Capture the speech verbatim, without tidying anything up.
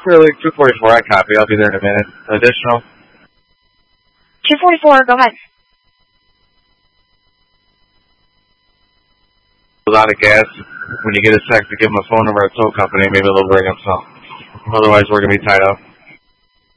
Really, two forty-four, I copy. I'll be there in a minute. Additional? two forty-four, go ahead. A lot of gas. When you get a sec to give them a phone number at tow company, maybe they'll bring them some. Otherwise, we're going to be tied up.